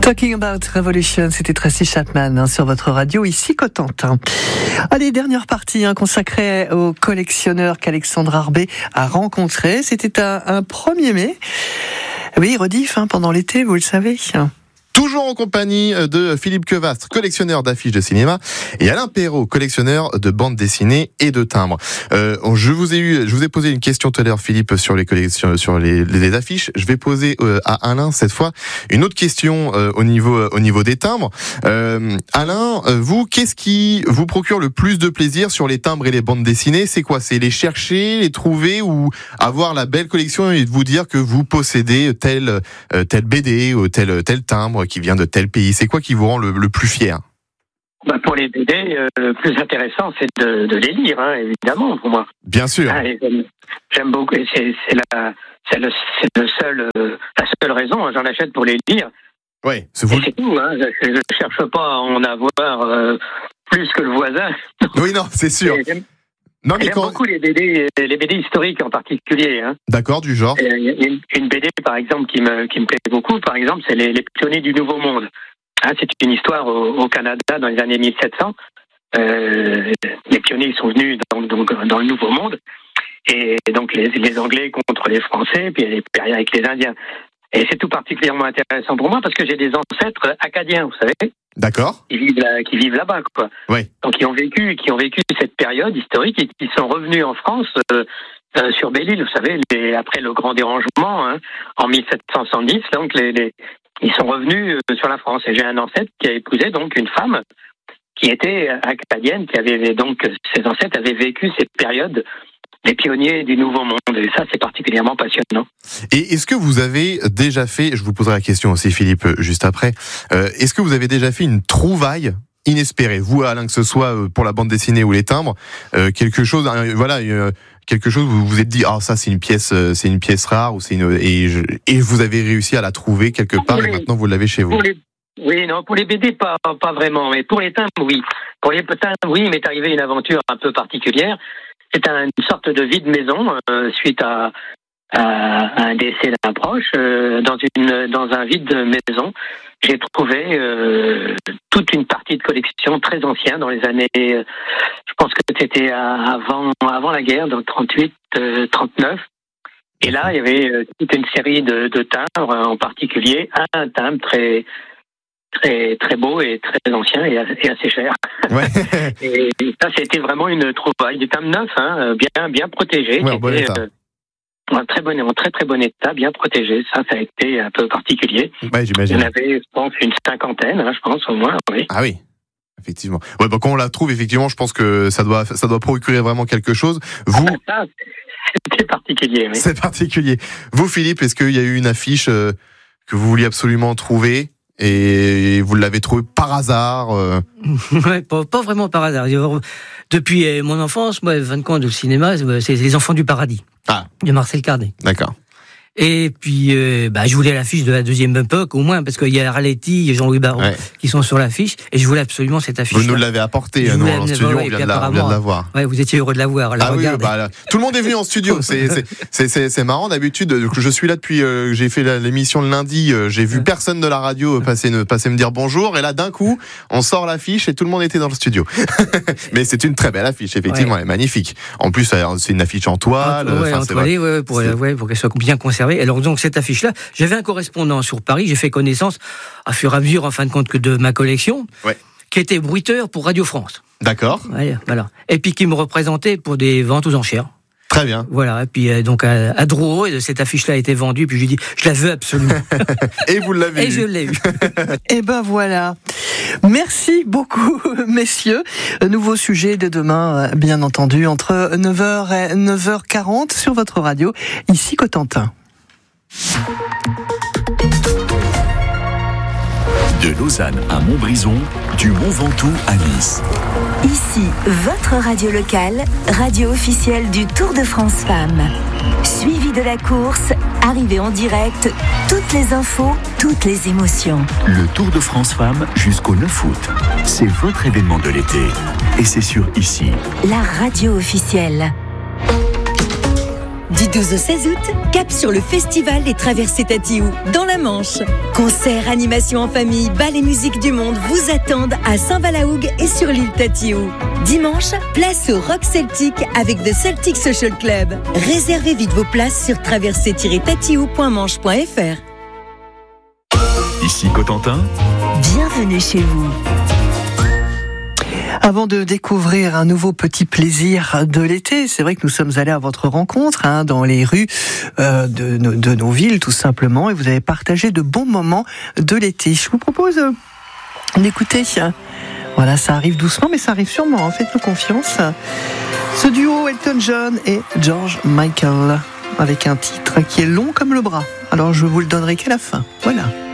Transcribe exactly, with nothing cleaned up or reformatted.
Talking About Revolution, c'était Tracy Chapman hein, sur votre radio, ici Cotentin. Allez, dernière partie hein, consacrée au collectionneur qu'Alexandre Arbet a rencontré. C'était un, un premier mai. Oui, rediff hein, pendant l'été, vous le savez. Toujours en compagnie de Philippe Quevastre, collectionneur d'affiches de cinéma, et Alain Perrault, collectionneur de bandes dessinées et de timbres. Euh, je vous ai eu, je vous ai posé une question tout à l'heure, Philippe, sur les collections, sur les, les affiches. Je vais poser euh, à Alain cette fois une autre question euh, au niveau, euh, au niveau des timbres. Euh, Alain, euh, vous, qu'est-ce qui vous procure le plus de plaisir sur les timbres et les bandes dessinées ? C'est quoi ? C'est les chercher, les trouver, ou avoir la belle collection et vous dire que vous possédez tel, euh, tel B D ou tel, tel timbre qui vient de tel pays? C'est quoi qui vous rend le, le plus fier? Bah pour les B D, euh, le plus intéressant, c'est de, de les lire, hein, évidemment, pour moi. Bien sûr. Ah, j'aime, j'aime beaucoup. C'est, c'est, la, c'est, le, c'est le seul, euh, la seule raison. Hein, j'en achète pour les lire. Oui, c'est vous. Et c'est tout. Hein, je ne cherche pas à en avoir euh, plus que le voisin. Oui, non, c'est sûr. Et j'aime, non, mais j'aime quand... beaucoup les B D, les B D historiques en particulier. Hein. D'accord, du genre. Il y a une, une B D, par exemple, qui me, qui me plaît beaucoup. Par exemple, c'est les, les pionniers du Nouveau Monde. Ah, c'est une histoire au, au Canada dans les années mille sept cents. Euh, les pionniers sont venus dans, donc, dans le Nouveau Monde. Et donc les, les Anglais contre les Français, puis les, avec les Indiens. Et c'est tout particulièrement intéressant pour moi parce que j'ai des ancêtres acadiens, vous savez. D'accord. Qui vivent, là, qui vivent là-bas, quoi. Oui. Donc ils ont vécu, qui ont vécu cette période historique et qui sont revenus en France euh, euh, sur Belle-Île, vous savez, les, après le grand dérangement hein, en mille sept cent soixante-dix. Donc les, les ils sont revenus sur la France. Et j'ai un ancêtre qui a épousé donc une femme qui était acadienne, qui avait donc, ses ancêtres avaient vécu cette période des pionniers du Nouveau Monde. Et ça, c'est particulièrement passionnant. Et est-ce que vous avez déjà fait, je vous poserai la question aussi, Philippe, juste après, euh, est-ce que vous avez déjà fait une trouvaille inespérée, vous, Alain, que ce soit pour la bande dessinée ou les timbres, euh, quelque chose, euh, voilà, euh, quelque chose où vous vous êtes dit, ah, oh, ça, c'est une pièce, euh, c'est une pièce rare, ou c'est une, et, je, et vous avez réussi à la trouver quelque part, les, et maintenant vous l'avez chez vous. Les, oui, non, pour les B D, pas, pas vraiment, mais pour les timbres, oui. Pour les timbres, oui, il m'est arrivé une aventure un peu particulière. C'est un, une sorte de vide maison, euh, suite à, à un décès d'un proche, euh, dans une, dans un vide maison. J'ai trouvé euh, toute une partie de collection très ancienne dans les années, euh, je pense que c'était avant, avant la guerre, donc trente-huit, trente-neuf. Et là, il y avait euh, toute une série de, de timbres, en particulier un timbre très, très, très beau et très ancien et, et assez cher. Ouais. Et ça, c'était vraiment une trouvaille. Du timbre neuf, hein, bien, bien protégé. Ouais, en bon état. Euh, En très bon, en très très bon état, bien protégé. Ça, ça a été un peu particulier. Ouais, j'imagine. Il y en avait, je pense, une cinquantaine, hein, je pense au moins. Oui. Ah oui, effectivement. Ouais, bah quand on la trouve, effectivement, je pense que ça doit, ça doit procurer vraiment quelque chose. Vous, ah, ça, c'était particulier. Oui. C'est particulier. Vous, Philippe, est-ce qu'il y a eu une affiche euh, que vous vouliez absolument trouver et vous l'avez trouvée par hasard euh... Ouais, pas, pas vraiment par hasard. Depuis mon enfance, moi, vingt ans de cinéma, c'est Les Enfants du Paradis. Ah. De Marcel Carnet. D'accord. Et puis, euh, bah, je voulais l'affiche de la deuxième époque, au moins, parce qu'il y a Arletty et Jean-Louis Barrault ouais. qui sont sur l'affiche, et je voulais absolument cette affiche. Vous nous l'avez apportée, nous, en studio, on vient, de la, on vient de la voir. Ouais, vous étiez heureux de la voir. La ah oui, bah, là, tout le monde est venu en studio. C'est, c'est, c'est, c'est, c'est marrant, d'habitude, je suis là depuis, euh, j'ai fait la, l'émission le lundi, euh, j'ai vu ouais. personne de la radio passer, ne, passer me dire bonjour, et là, d'un coup, on sort l'affiche et tout le monde était dans le studio. Mais c'est une très belle affiche, effectivement, ouais. elle est magnifique. En plus, c'est une affiche en toile. Ouais, en toile, ouais, pour, ouais, pour qu'elle soit bien conservée. Alors, donc, cette affiche là, j'avais un correspondant sur Paris, j'ai fait connaissance à fur et à mesure en fin de compte que de ma collection, ouais. qui était bruiteur pour Radio France. D'accord. Ouais, voilà. Et puis qui me représentait pour des ventes aux enchères. Très bien. Voilà, et puis euh, donc à, à Drouot, cette affiche-là a été vendue, puis je lui ai dit, je la veux absolument. Et vous l'avez eu. Et je l'ai eu. Et ben voilà. Merci beaucoup, messieurs. Nouveau sujet de demain, bien entendu, entre neuf heures et neuf heures quarante sur votre radio, ici Cotentin. De Lausanne à Montbrison, du Mont Ventoux à Nice. Ici, votre radio locale, radio officielle du Tour de France Femmes. Suivi de la course, arrivée en direct, toutes les infos, toutes les émotions. Le Tour de France Femmes jusqu'au neuf août. C'est votre événement de l'été. Et c'est sur Ici. La radio officielle. Du douze au seize août, cap sur le festival des Traversées Tatiou, dans la Manche. Concerts, animations en famille, bal et musique du monde vous attendent à Saint-Valahougue et sur l'île Tatiou. Dimanche, place au Rock Celtic avec The Celtic Social Club. Réservez vite vos places sur traversée tiret tatiou point manche point f r. Ici Cotentin. Bienvenue chez vous. Avant de découvrir un nouveau petit plaisir de l'été, c'est vrai que nous sommes allés à votre rencontre hein, dans les rues euh, de, de, de nos villes tout simplement, et vous avez partagé de bons moments de l'été. Je vous propose euh, d'écouter, euh, voilà, ça arrive doucement mais ça arrive sûrement, hein, faites-nous confiance. Ce duo Elton John et George Michael, avec un titre qui est long comme le bras. Alors je vous le donnerai qu'à la fin, voilà.